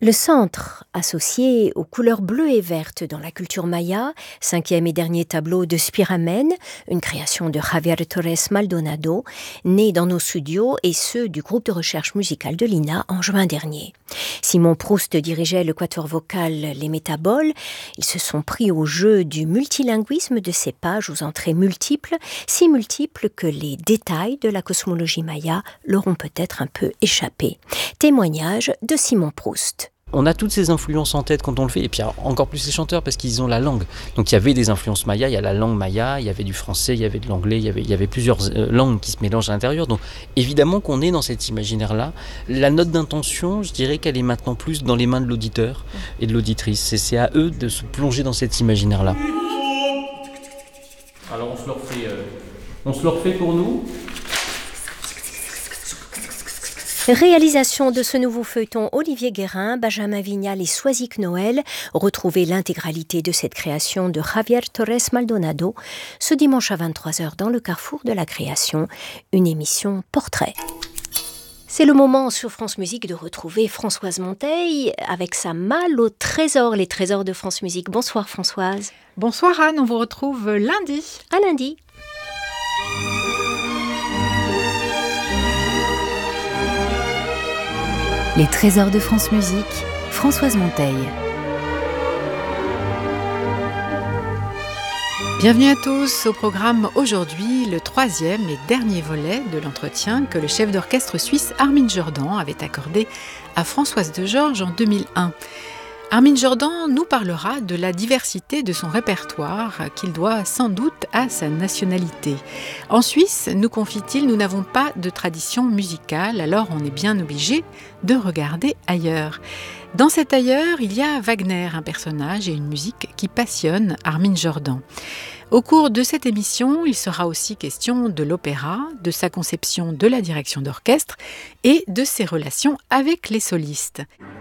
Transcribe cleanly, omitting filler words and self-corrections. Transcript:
Le centre, associé aux couleurs bleues et vertes dans la culture maya, cinquième et dernier tableau de Spiramen, une création de Javier Torres Maldonado, né dans nos studios et ceux du groupe de recherche musicale de l'INA en juin dernier. Simon Proust dirigeait le quatuor vocal Les Métaboles. Ils se sont pris au jeu du multilinguisme de ces pages aux entrées multiples, si multiples que les détails de la cosmologie maya leur ont peut-être un peu échappé. Témoignage de Simon Proust. On a toutes ces influences en tête quand on le fait, et puis encore plus les chanteurs parce qu'ils ont la langue. Donc il y avait des influences maya, il y a la langue maya, il y avait du français, il y avait de l'anglais, il y avait plusieurs langues qui se mélangent à l'intérieur. Donc évidemment qu'on est dans cet imaginaire-là. La note d'intention, je dirais qu'elle est maintenant plus dans les mains de l'auditeur et de l'auditrice. Et c'est à eux de se plonger dans cet imaginaire-là. Alors on se le refait pour nous. Réalisation de ce nouveau feuilleton Olivier Guérin, Benjamin Vignal et Soisic Noël. Retrouvez l'intégralité de cette création de Javier Torres Maldonado ce dimanche à 23h dans le Carrefour de la Création, une émission portrait. C'est le moment sur France Musique de retrouver Françoise Monteil avec sa malle au trésor, les trésors de France Musique. Bonsoir Françoise. Bonsoir Anne, on vous retrouve lundi. À lundi. Les trésors de France Musique, Françoise Monteil. Bienvenue à tous au programme aujourd'hui, le troisième et dernier volet de l'entretien que le chef d'orchestre suisse Armin Jordan avait accordé à Françoise Degeorges en 2001. Armin Jordan nous parlera de la diversité de son répertoire qu'il doit sans doute à sa nationalité. En Suisse, nous confie-t-il, nous n'avons pas de tradition musicale, alors on est bien obligé de regarder ailleurs. Dans cet ailleurs, il y a Wagner, un personnage et une musique qui passionnent Armin Jordan. Au cours de cette émission, il sera aussi question de l'opéra, de sa conception de la direction d'orchestre et de ses relations avec les solistes.